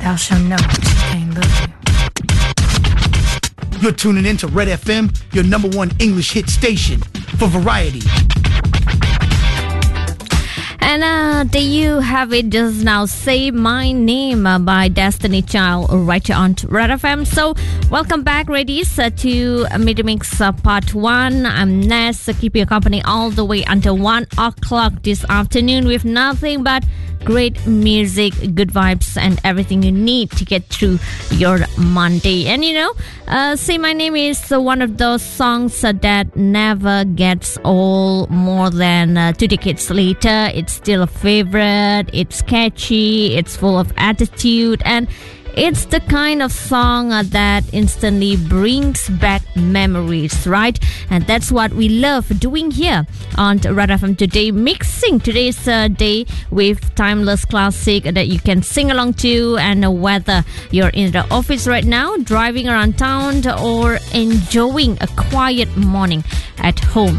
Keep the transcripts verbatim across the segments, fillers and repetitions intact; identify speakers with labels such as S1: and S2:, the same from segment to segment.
S1: thou shalt know that she can't love you.
S2: You're tuning in to Red F M, your number one English hit station for variety.
S3: And uh, there you have it just now. Say My Name uh, by Destiny Child right here on Red F M. So welcome back, ladies, uh, to Mid Mix uh, Part one. I'm Ness, uh, keep you company all the way until one o'clock this afternoon with nothing but great music, good vibes, and everything you need to get through your Monday. And you know, uh, Say My Name is uh, one of those songs uh, that never gets old more than uh, two decades later. It's still a favorite, it's catchy, it's full of attitude, and it's the kind of song uh, that instantly brings back memories, right? And that's what we love doing here on Red F M today, mixing today's uh, day with timeless classic that you can sing along to. And uh, whether you're in the office right now, driving around town, or enjoying a quiet morning at home.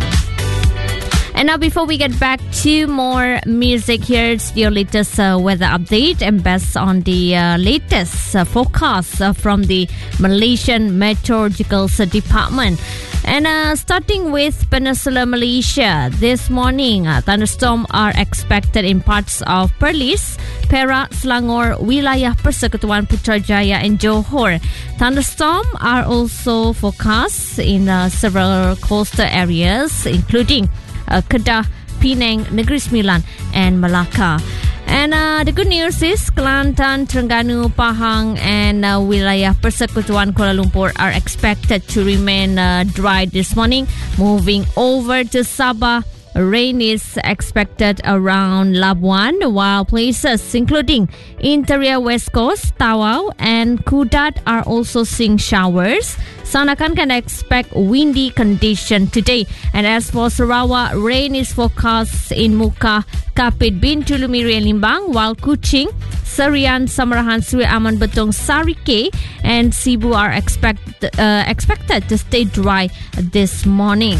S3: And now, before we get back to more music, here's your latest uh, weather update and based on the uh, latest uh, forecast uh, from the Malaysian Meteorological Department. And uh, starting with Peninsular Malaysia, this morning, uh, thunderstorms are expected in parts of Perlis, Perak, Selangor, Wilayah Persekutuan Putrajaya and Johor. Thunderstorms are also forecast in uh, several coastal areas, including Uh, Kedah, Penang, Negeri Sembilan, and Melaka. And uh, the good news is Kelantan, Terengganu, Pahang, and uh, wilayah Persekutuan Kuala Lumpur are expected to remain uh, dry this morning. Moving over to Sabah, rain is expected around Labuan, while places including interior West Coast, Tawau, and Kudat are also seeing showers. Sandakan can expect windy condition today. And as for Sarawak, rain is forecast in Muka, Kapit, Bintulu, Miri, and Limbang, while Kuching, Serian, Samarahan, Seri Aman, Betong, Sarike, and Sibu are expect, uh, expected to stay dry this morning.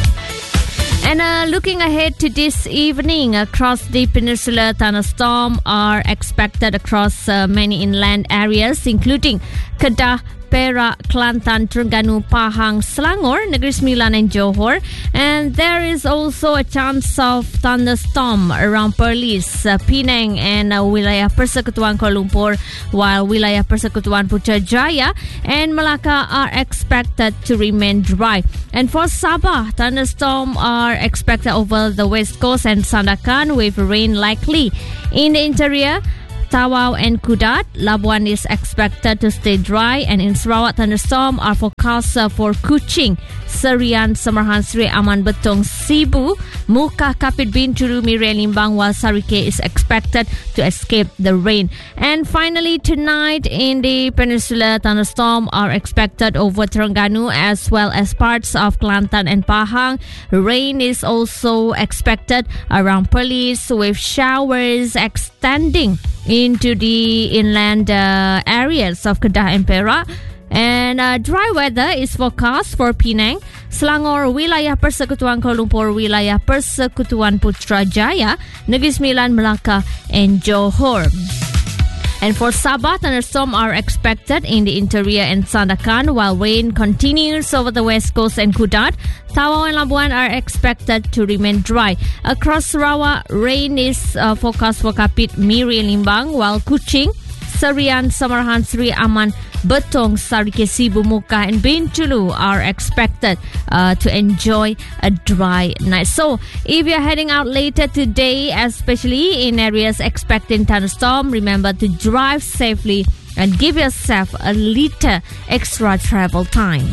S3: And uh, looking ahead to this evening, across the peninsula, thunderstorms are expected across uh, many inland areas, including Kedah, Perak, Kelantan, Terengganu, Pahang, Selangor, Negeri Sembilan, and Johor. And there is also a chance of thunderstorm around Perlis, uh, Penang, and uh, wilayah Persekutuan Kuala Lumpur, while wilayah Persekutuan Putrajaya and Melaka are expected to remain dry. And for Sabah, thunderstorms are expected over the west coast and Sandakan, with rain likely in the interior, Tawau and Kudat. Labuan is expected to stay dry, and in Sarawak, thunderstorms are forecast uh, for Kuching, Serian, Samarahan, Seri Aman, Betong, Sibu, Muka, Kapit, Bintulu, Miri, and Limbang, while Sarike is expected to escape the rain. And finally, tonight in the peninsula, thunderstorms are expected over Terengganu as well as parts of Kelantan and Pahang. Rain is also expected around Perlis, with showers extending into the inland uh, areas of Kedah and Perak. And uh, dry weather is forecast for Penang, Selangor, wilayah Persekutuan Kuala Lumpur, wilayah Persekutuan Putrajaya, Negeri Sembilan, Melaka, and Johor. And for Sabah, thunderstorms are expected in the interior and Sandakan, while rain continues over the west coast and Kudat. Tawau and Labuan are expected to remain dry. Across Sarawak, rain is uh, forecast for Kapit, Miri, and Limbang, while Kuching, Serian, Samarahan, Seri Aman, Betong, Sarike, Sibu, Muka, and Bintulu are expected uh, to enjoy a dry night. So, if you're heading out later today, especially in areas expecting thunderstorm, remember to drive safely and give yourself a little extra travel time.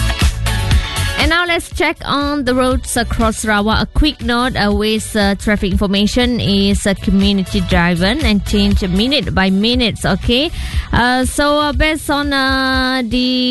S3: And now let's check on the roads across Sarawak. A quick note, uh, with uh, traffic information is uh, community driven and change minute by minute, okay? Uh, so uh, based on uh,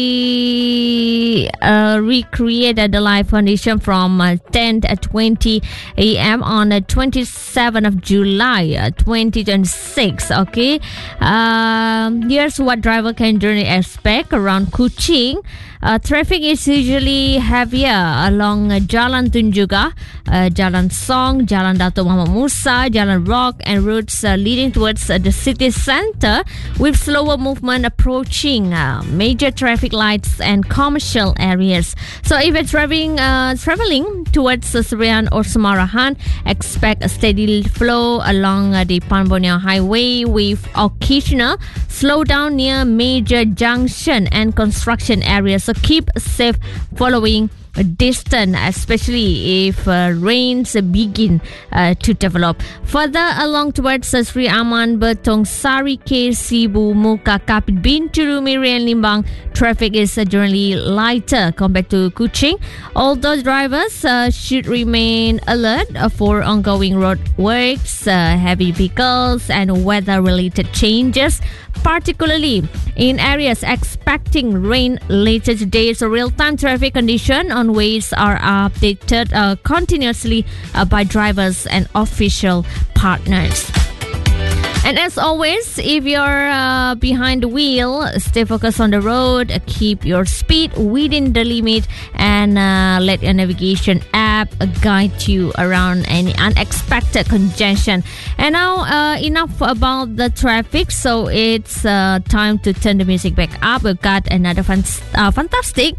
S3: the uh, recreated the live condition from uh, ten to twenty a.m. on the twenty-seventh of July uh, twenty twenty-six, okay? Um, here's what driver can journey expect around Kuching. Uh, traffic is usually heavier along uh, Jalan Tunjungan, uh, Jalan Song, Jalan Dato' Muhammad Musa, Jalan Rock, and routes uh, leading towards uh, the city centre, with slower slower movement approaching uh, major traffic lights and commercial areas. So if you're traveling, uh, traveling towards uh, Serian or Samarahan, expect a steady flow along uh, the Pan Borneo Highway with occasional slowdown near major junction and construction areas. So keep safe following distant, especially if uh, rains begin uh, to develop. Further along towards uh, Sri Aman, Betong, Sari K, Sibu, Muka, Kapit, Bintulu, Miri and Limbang, traffic is uh, generally lighter compared to Kuching. Although drivers uh, should remain alert uh, for ongoing road works, uh, heavy vehicles and weather-related changes, particularly in areas expecting rain later today. So real-time traffic condition on ways are updated uh, continuously uh, by drivers and official partners. And as always, if you're uh, behind the wheel, stay focused on the road, uh, keep your speed within the limit, and uh, let your navigation app uh, guide you around any unexpected congestion. And now, uh, enough about the traffic, so it's uh, time to turn the music back up. We've got another fan- uh, fantastic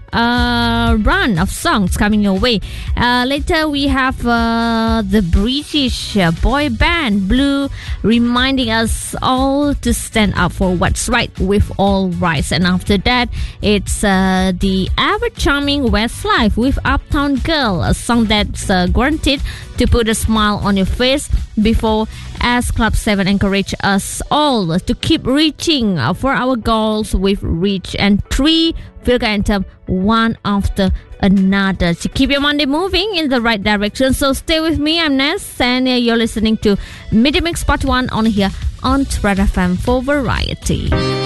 S3: Uh, run of songs coming your way. Uh, later we have uh, the British uh, boy band Blue reminding us all to stand up for what's right with all rights. And after that, it's uh, the ever charming Westlife with Uptown Girl, a song that's uh, guaranteed to put a smile on your face before as Club seven encourage us all to keep reaching for our goals with reach and three Vilga anthem one after another to keep your Monday moving in the right direction. So stay with me, I'm Ness, and uh, you're listening to Media Mix Part one on here on Red F M for Variety.